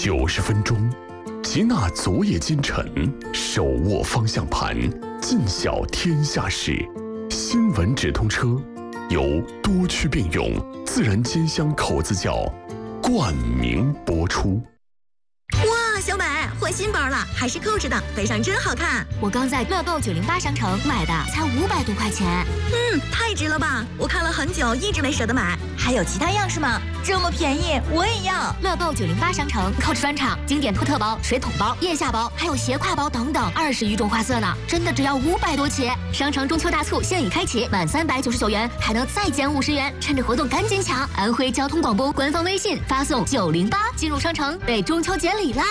90分钟，集纳昨夜今晨，手握方向盘，尽晓天下事。新闻直通车由多区并用自然煎香口子窖冠名播出。 哇，小美换新包了，还是扣着的，背上真好看。 我刚在乐购908商城买的，才500多块钱。 太值了吧！我看了很久，一直没舍得买。还有其他样式吗？这么便宜，我也要。 乐购908商城扣着专场，经典托特包、水桶包、腋下包，还有斜挎包等等，20余种花色呢，真的只要500多起。商城中秋大促现已开启，满399元还能再减50元，趁着活动赶紧抢！安徽交通广播官方微信发送908进入商城，被中秋节礼啦！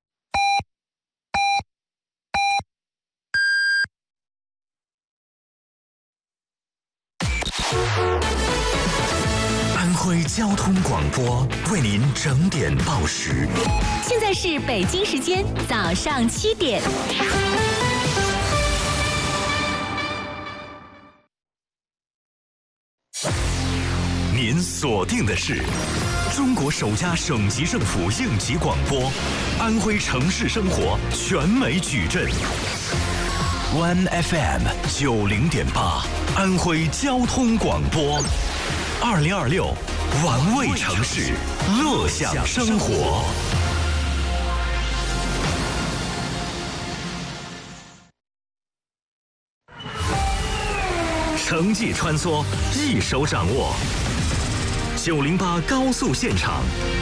安徽交通广播为您整点报时。 现在是北京时间早上7点。 您锁定的是中国首家省级政府应急广播，安徽城市生活全美矩阵。One FM 90.8，安徽交通广播，2026玩味城市，乐享生活。城际穿梭，一手掌握。908高速现场。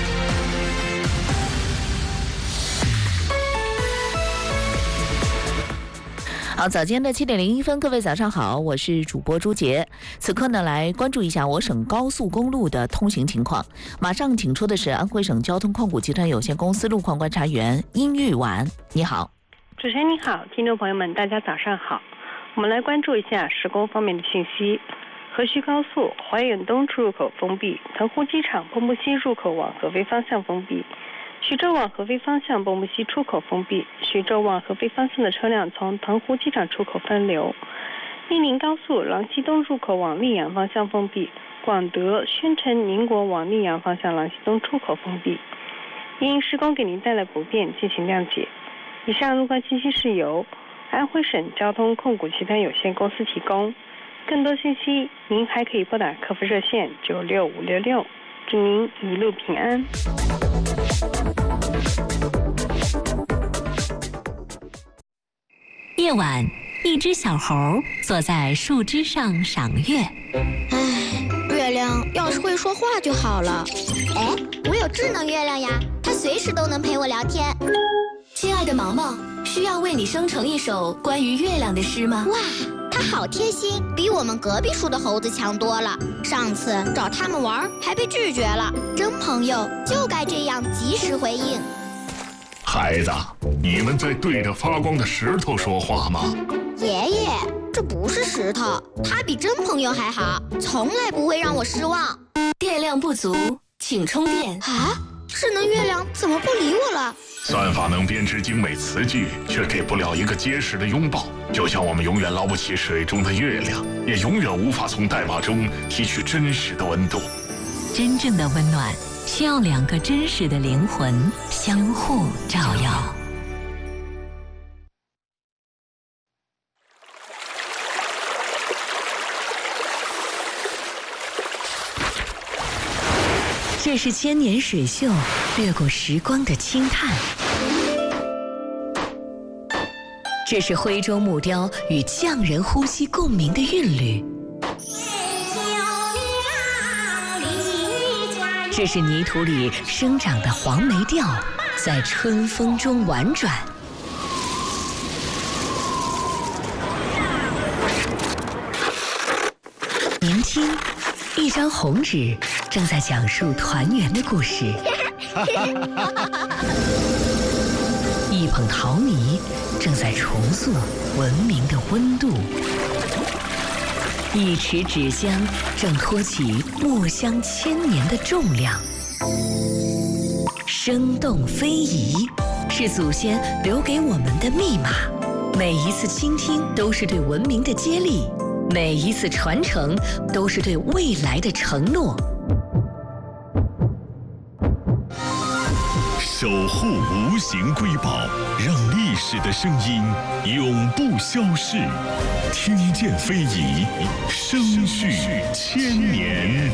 好，早间的7点01分，各位早上好，我是主播朱杰。此刻呢，来关注一下我省高速公路的通行情况。马上请出的是安徽省交通控股集团有限公司路况观察员殷玉婉，你好。 主持人你好，听众朋友们，大家早上好。我们来关注一下施工方面的信息。河徐高速怀远东出入口封闭，腾湖机场蚌埠西入口往合肥方向封闭，徐州往合肥方向蚌埠西出口封闭，徐州往合肥方向的车辆从腾湖机场出口分流。密宁高速郎溪东入口往溧阳方向封闭，广德、宣城、宁国往溧阳方向郎溪东出口封闭。因施工给您带来不便，敬请谅解。以上路况信息是由安徽省交通控股集团有限公司提供。更多信息，您还可以拨打客服热线96566。祝您一路平安。 夜晚，一只小猴坐在树枝上赏月。 月亮要是会说话就好了。 哎，我有智能月亮呀，它随时都能陪我聊天。 亲爱的毛毛，需要为你生成一首关于月亮的诗吗？ 哇，它好贴心，比我们隔壁树的猴子强多了。上次找他们玩还被拒绝了，真朋友就该这样及时回应。 孩子，你们在对着发光的石头说话吗？ 爷爷，这不是石头，他比真朋友还好，从来不会让我失望。 电量不足，请充电。 啊，智能月亮怎么不理我了？ 算法能编织精美词句，却给不了一个结实的拥抱。就像我们永远捞不起水中的月亮，也永远无法从代码中提取真实的温度。 真正的温暖，需要2个真实的灵魂相互照耀。这是千年水秀掠过时光的轻叹，这是徽州木雕与匠人呼吸共鸣的韵律，这是泥土里生长的黄梅调在春风中婉转。您听，一张红纸正在讲述团圆的故事，一捧陶泥正在重塑文明的温度，一池纸浆正托起墨香千年的重量。生动非遗是祖先留给我们的密码，每一次倾听都是对文明的接力，每一次传承都是对未来的承诺。 守护无形瑰宝，让历史的声音永不消逝。听见非遗，声续千年。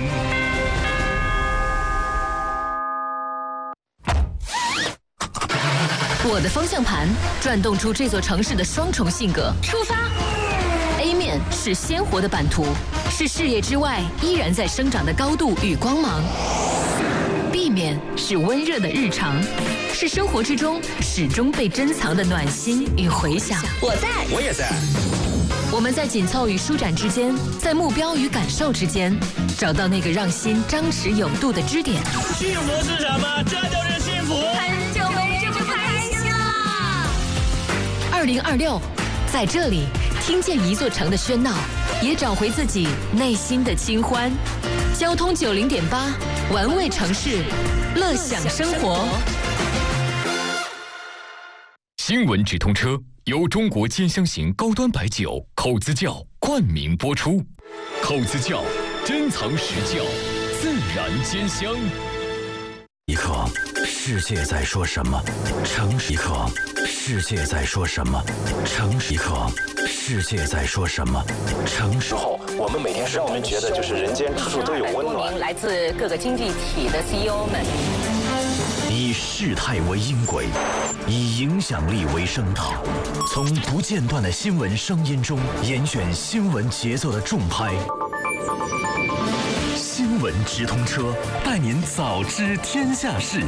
我的方向盘转动出这座城市的双重性格。出发 ！A 面是鲜活的版图，是视野之外依然在生长的高度与光芒。B 面是温热的日常，是生活之中始终被珍藏的暖心与回响。 我在， 我也在。 我们在紧凑与舒展之间，在目标与感受之间，找到那个让心张弛有度的支点。 幸福是什么？这就是幸福。 很久没这么开心了。 2026，在这里听见一座城的喧闹，也找回自己内心的清欢。交通90.8，玩味城市，乐享生活。 新闻直通车由中国兼香型高端白酒口子窖冠名播出。口子窖珍藏实窖，自然兼香。 一刻，世界在说什么？城市一刻，世界在说什么？城市一刻，世界在说什么？城市后，我们每天让我们觉得就是人间处处都有温暖。 来自各个经济体的 CEO 们， 以事态为音轨，以影响力为声套，从不间断的新闻声音中严选新闻节奏的重拍。新闻直通车，带您早知天下事。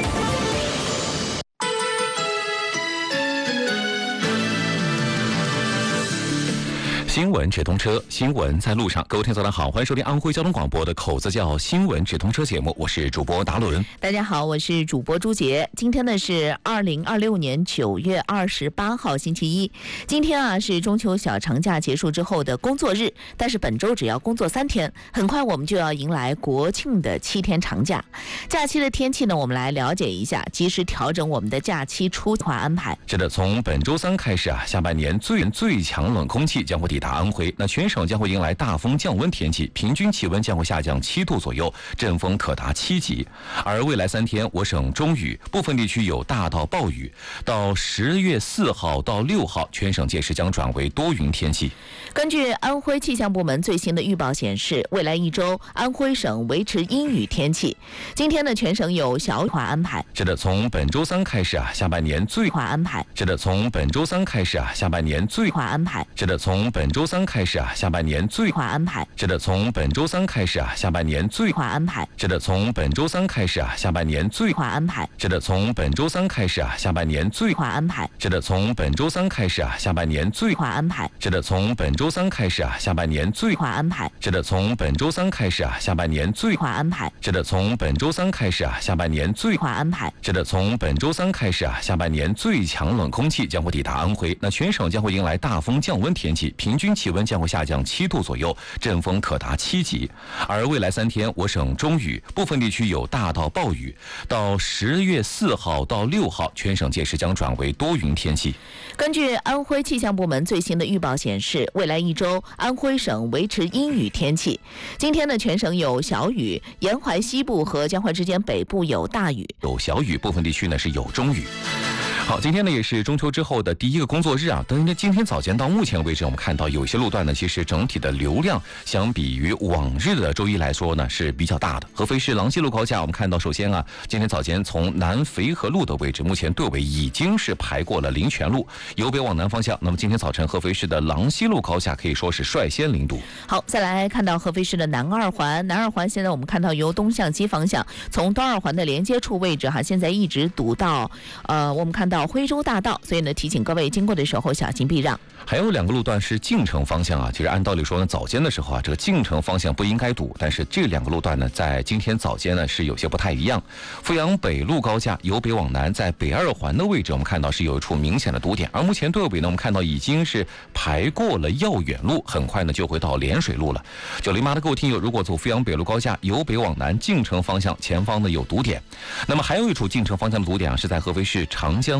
新闻直通车，新闻在路上。各位听众大家好，欢迎收听安徽交通广播的口子窖新闻直通车节目，我是主播达伦。 大家好，我是主播朱杰。今天呢是2026年9月28号星期一。今天啊是中秋小长假结束之后的工作日，但是本周只要工作3天，很快我们就要迎来国庆的7天长假。假期的天气呢，我们来了解一下，及时调整我们的假期出行安排。 是的，从本周3开始啊，下半年最强冷空气将会抵达安徽，那全省将会迎来大风降温天气，平均气温将会下降7度左右，阵风可达7级。而未来3天，我省中雨，部分地区有大到暴雨。到10月4号到6号，全省届时将转为多云天气。 根据安徽气象部门最新的预报显示，未来1周安徽省维持阴雨天气。今天呢，全省有小雨安排。 是的，从本周3开始啊，下半年最安排。 是的，从本周3开始啊，下半年最安排。 是的，从本周3开始啊，下半年最安排。 是的，从本周3开始啊，下半年最安排。 是的，从本周3开始啊，下半年最安排。 是的，从本周3开始啊，下半年最安排。 是的，从本周3开始啊，下半年最安排。 是的，从本周3开始啊，下半年最安排。 是的，从本周3开始啊，下半年最安排。 是的，从本周3开始啊，下半年最安排。 是的，从本周3开始啊，下半年最强冷空气将会抵达安徽，那全省将会迎来大风降温天气，平均气温将会下降7度左右，阵风可达7级。而未来3天，我省中雨，部分地区有大到暴雨。到10月4号到6号，全省届时将转为多云天气。 根据安徽气象部门最新的预报显示，未来1周安徽省维持阴雨天气。今天呢，全省有小雨，沿淮西部和江淮之间北部有大雨， 有小雨，部分地区呢是有中雨。好，今天呢也是中秋之后的第一个工作日啊。但是今天早间到目前为止，我们看到有一些路段呢，其实整体的流量相比于往日的周一来说呢是比较大的。合肥市郎西路高架，我们看到首先啊，今天早间从南淝河路的位置，目前队尾已经是排过了灵泉路，由北往南方向。那么今天早晨合肥市的郎西路高架可以说是率先零堵。 好，再来看到合肥市的南二环，南二环现在我们看到由东向西方向，从东二环的连接处位置哈，现在一直堵到我们看到徽州大道，所以呢提醒各位经过的时候小心避让。 还有2个路段是进城方向啊，其实按道理说呢，早间的时候啊，这个进城方向不应该堵，但是这2个路段呢，在今天早间呢是有些不太一样。阜阳北路高架由北往南，在北二环的位置，我们看到是有一处明显的堵点，而目前队尾呢，我们看到已经是排过了耀远路，很快呢就会到涟水路了。908的各位听友，如果走阜阳北路高架由北往南进城方向，前方呢有堵点。那么还有一处进城方向的堵点啊，是在合肥市长江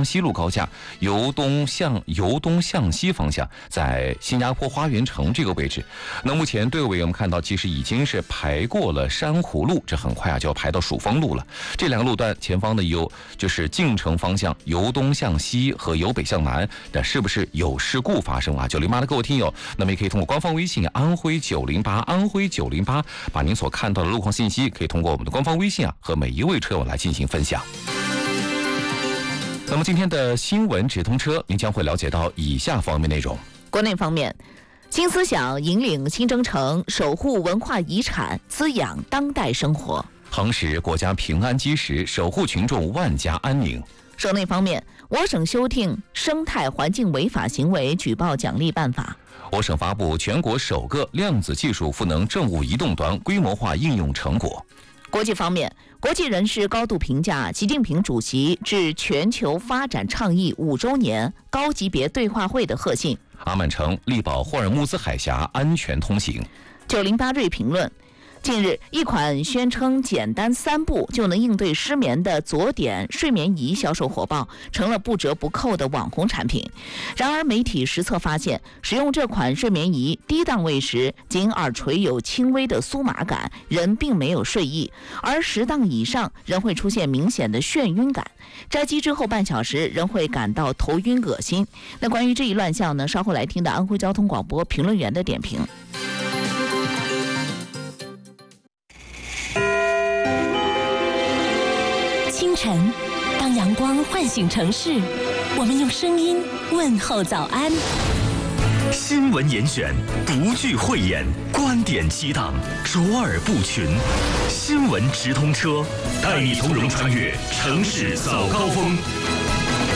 西路高架由东向西方向，在新加坡花园城这个位置。那目前队尾我们看到，其实已经是排过了珊瑚路，这很快就要排到蜀峰路了。这两个路段前方的就是进城方向由东向西和由北向南，那是不是有事故发生啊？908的各位听友，那么也可以通过官方微信安徽908安徽908，把您所看到的路况信息可以通过我们的官方微信和每一位车友来进行分享。那么今天的新闻直通车，您将会了解到以下方面内容。 国内方面，新思想引领新征程，守护文化遗产，滋养当代生活。 夯实国家平安基石，守护群众万家安宁。 省内方面，我省修订生态环境违法行为举报奖励办法。 我省发布全国首个量子技术赋能政务移动端规模化应用成果。 国际方面，国际人士高度评价习近平主席致全球发展倡议5周年高级别对话会的贺信。 阿曼城力保霍尔木兹海峡安全通行。 908瑞评论，近日，一款宣称简单3步就能应对失眠的左点睡眠仪销售火爆，成了不折不扣的网红产品。然而，媒体实测发现，使用这款睡眠仪低档位时，仅耳垂有轻微的酥麻感，人并没有睡意；而10档以上，人会出现明显的眩晕感。摘机之后半小时，人会感到头晕恶心。那关于这一乱象呢，稍后来听的安徽交通广播评论员的点评。 清晨，当阳光唤醒城市，我们用声音问候早安。 新闻严选，不惧讳言，观点激荡，卓尔不群。新闻直通车，带你从容穿越城市早高峰。